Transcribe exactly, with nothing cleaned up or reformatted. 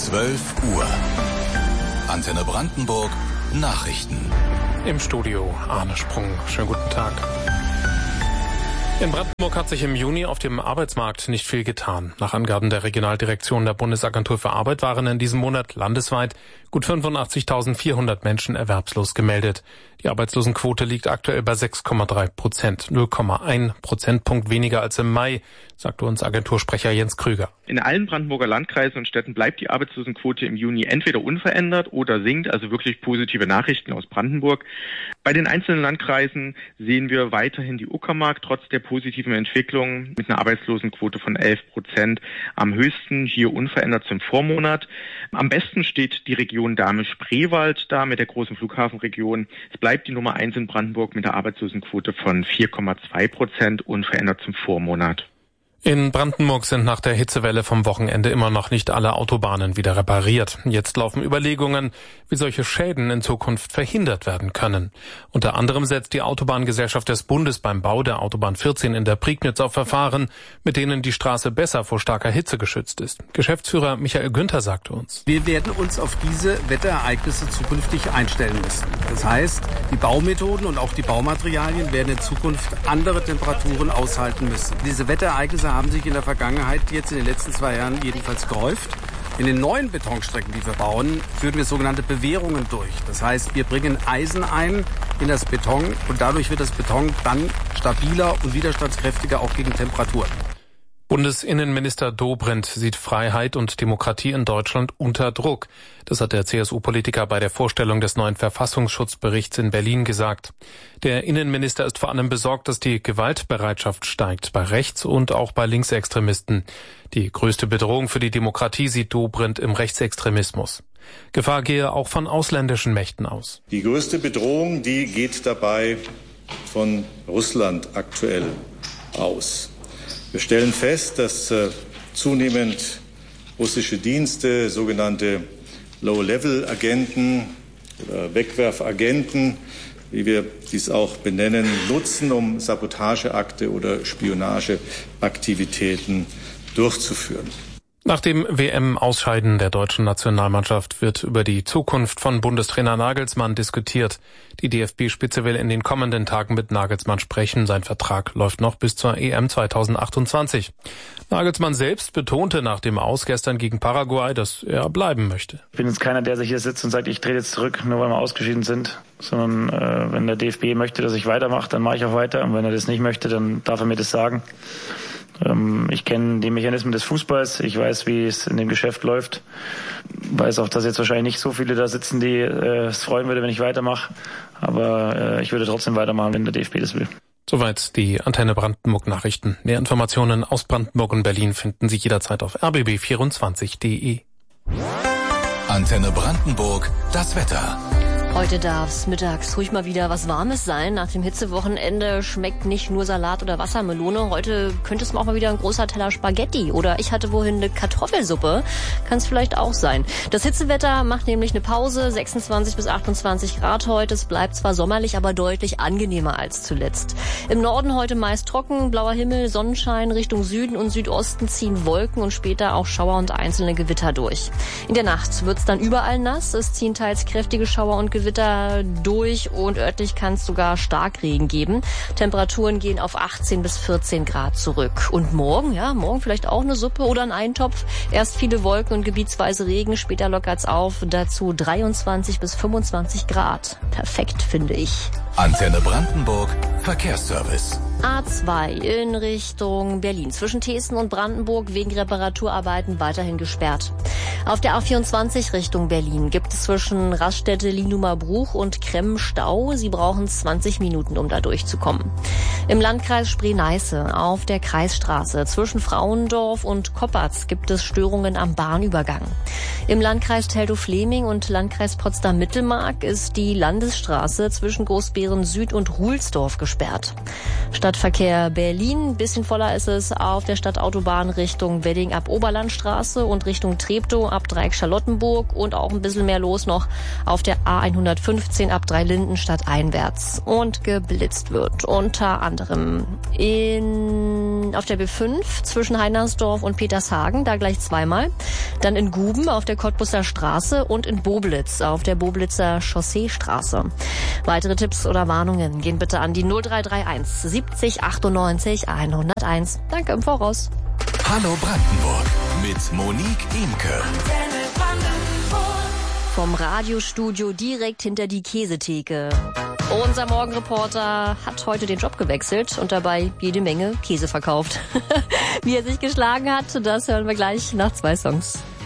zwölf Uhr. Antenne Brandenburg Nachrichten. Im Studio Arne Sprung. Schönen guten Tag. In Brandenburg hat sich im Juni auf dem Arbeitsmarkt nicht viel getan. Nach Angaben der Regionaldirektion der Bundesagentur für Arbeit waren in diesem Monat landesweit gut fünfundachtzigtausendvierhundert Menschen erwerbslos gemeldet. Die Arbeitslosenquote liegt aktuell bei sechs Komma drei Prozent, null Komma eins Prozentpunkt weniger als im Mai, sagte uns Agentursprecher Jens Krüger. In allen Brandenburger Landkreisen und Städten bleibt die Arbeitslosenquote im Juni entweder unverändert oder sinkt, also wirklich positive Nachrichten aus Brandenburg. Bei den einzelnen Landkreisen sehen wir weiterhin die Uckermark trotz der positiven Entwicklung mit einer Arbeitslosenquote von elf Prozent am höchsten, hier unverändert zum Vormonat. Am besten steht die Region Dahme-Spreewald da mit der großen Flughafenregion. Es bleibt die Nummer eins in Brandenburg mit einer Arbeitslosenquote von vier Komma zwei Prozent, unverändert zum Vormonat. In Brandenburg sind nach der Hitzewelle vom Wochenende immer noch nicht alle Autobahnen wieder repariert. Jetzt laufen Überlegungen, wie solche Schäden in Zukunft verhindert werden können. Unter anderem setzt die Autobahngesellschaft des Bundes beim Bau der Autobahn vierzehn in der Prignitz auf Verfahren, mit denen die Straße besser vor starker Hitze geschützt ist. Geschäftsführer Michael Günther sagte uns: Wir werden uns auf diese Wetterereignisse zukünftig einstellen müssen. Das heißt, die Baumethoden und auch die Baumaterialien werden in Zukunft andere Temperaturen aushalten müssen. Diese Wetterereignisse haben sich in der Vergangenheit, jetzt in den letzten zwei Jahren jedenfalls gehäuft. In den neuen Betonstrecken, die wir bauen, führen wir sogenannte Bewehrungen durch. Das heißt, wir bringen Eisen ein in das Beton und dadurch wird das Beton dann stabiler und widerstandskräftiger auch gegen Temperaturen. Bundesinnenminister Dobrindt sieht Freiheit und Demokratie in Deutschland unter Druck. Das hat der C S U-Politiker bei der Vorstellung des neuen Verfassungsschutzberichts in Berlin gesagt. Der Innenminister ist vor allem besorgt, dass die Gewaltbereitschaft steigt, bei Rechts- und auch bei Linksextremisten. Die größte Bedrohung für die Demokratie sieht Dobrindt im Rechtsextremismus. Gefahr gehe auch von ausländischen Mächten aus. Die größte Bedrohung, die geht dabei von Russland aktuell aus. Wir stellen fest, dass äh, zunehmend russische Dienste, sogenannte Low-Level-Agenten oder Wegwerfagenten, wie wir dies auch benennen, nutzen, um Sabotageakte oder Spionageaktivitäten durchzuführen. Nach dem W M-Ausscheiden der deutschen Nationalmannschaft wird über die Zukunft von Bundestrainer Nagelsmann diskutiert. Die D F B-Spitze will in den kommenden Tagen mit Nagelsmann sprechen. Sein Vertrag läuft noch bis zur E M zweitausendachtundzwanzig. Nagelsmann selbst betonte nach dem Aus gestern gegen Paraguay, dass er bleiben möchte. Ich bin jetzt keiner, der sich hier sitzt und sagt, ich trete jetzt zurück, nur weil wir ausgeschieden sind. Sondern äh, wenn der D F B möchte, dass ich weitermache, dann mache ich auch weiter. Und wenn er das nicht möchte, dann darf er mir das sagen. Ich kenne die Mechanismen des Fußballs, ich weiß, wie es in dem Geschäft läuft, weiß auch, dass jetzt wahrscheinlich nicht so viele da sitzen, die äh, es freuen würde, wenn ich weitermache, aber äh, ich würde trotzdem weitermachen, wenn der D F B das will. Soweit die Antenne Brandenburg Nachrichten. Mehr Informationen aus Brandenburg und Berlin finden Sie jederzeit auf r b b vierundzwanzig punkt d e. Antenne Brandenburg, das Wetter. Heute darf es mittags ruhig mal wieder was Warmes sein. Nach dem Hitzewochenende schmeckt nicht nur Salat oder Wassermelone. Heute könnte es auch mal wieder ein großer Teller Spaghetti. Oder ich hatte wohin eine Kartoffelsuppe. Kann es vielleicht auch sein. Das Hitzewetter macht nämlich eine Pause. sechsundzwanzig bis achtundzwanzig Grad heute. Es bleibt zwar sommerlich, aber deutlich angenehmer als zuletzt. Im Norden heute meist trocken, blauer Himmel, Sonnenschein. Richtung Süden und Südosten ziehen Wolken und später auch Schauer und einzelne Gewitter durch. In der Nacht wird es dann überall nass. Es ziehen teils kräftige Schauer und Gewitter durch und örtlich kann es sogar Starkregen geben. Temperaturen gehen auf achtzehn bis vierzehn Grad zurück. Und morgen, ja, morgen vielleicht auch eine Suppe oder ein Eintopf. Erst viele Wolken und gebietsweise Regen, später lockert's auf. Dazu dreiundzwanzig bis fünfundzwanzig Grad. Perfekt, finde ich. Antenne Brandenburg, Verkehrsservice. A zwei in Richtung Berlin. Zwischen Thesen und Brandenburg wegen Reparaturarbeiten weiterhin gesperrt. Auf der A vierundzwanzig Richtung Berlin gibt es zwischen Raststätte Lienumer-Bruch und Kremm Stau. Sie brauchen zwanzig Minuten, um da durchzukommen. Im Landkreis Spree-Neiße auf der Kreisstraße zwischen Frauendorf und Koppatz gibt es Störungen am Bahnübergang. Im Landkreis Teltow-Fleming und Landkreis Potsdam-Mittelmark ist die Landesstraße zwischen Großbeeren Süd und Ruhlsdorf gesperrt. Statt Stadtverkehr Berlin. Ein bisschen voller ist es auf der Stadtautobahn Richtung Wedding ab Oberlandstraße und Richtung Treptow ab Dreieck-Charlottenburg und auch ein bisschen mehr los noch auf der A hundertfünfzehn ab Dreilinden stadteinwärts. Und geblitzt wird unter anderem in, auf der B fünf zwischen Heinersdorf und Petershagen, da gleich zweimal. Dann in Guben auf der Cottbusser Straße und in Boblitz auf der Boblitzer Chausseestraße. Weitere Tipps oder Warnungen gehen bitte an die null drei drei eins siebzig achtundneunzig hunderteins. Danke im Voraus. Hallo Brandenburg mit Monique Imke. Vom Radiostudio direkt hinter die Käsetheke. Unser Morgenreporter hat heute den Job gewechselt und dabei jede Menge Käse verkauft. Wie er sich geschlagen hat, das hören wir gleich nach zwei Songs.